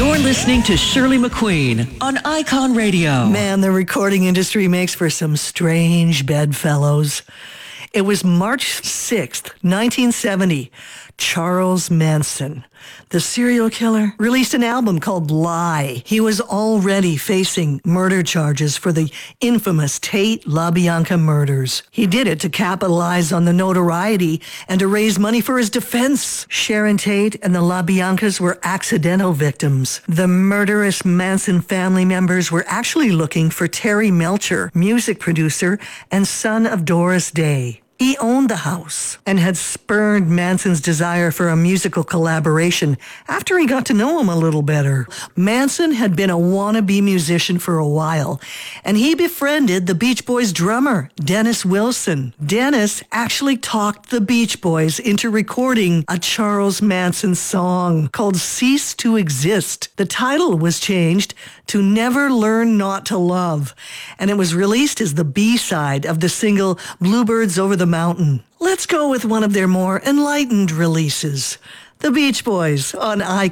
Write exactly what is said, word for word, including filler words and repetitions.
You're listening to Shirley McQueen on Icon Radio. Man, the recording industry makes for some strange bedfellows. It was March sixth, nineteen seventy. Charles Manson, the serial killer, released an album called Lie. He was already facing murder charges for the infamous Tate LaBianca murders. He did it to capitalize on the notoriety and to raise money for his defense. Sharon Tate and the LaBiancas were accidental victims. The murderous Manson family members were actually looking for Terry Melcher, music producer and son of Doris Day. He owned the house and had spurned Manson's desire for a musical collaboration after he got to know him a little better. Manson had been a wannabe musician for a while, and he befriended the Beach Boys drummer, Dennis Wilson. Dennis actually talked the Beach Boys into recording a Charles Manson song called Cease to Exist. The title was changed to Never Learn Not to Love, and it was released as the B-side of the single Bluebirds Over the Mountain. Let's go with one of their more enlightened releases. The Beach Boys on Icon.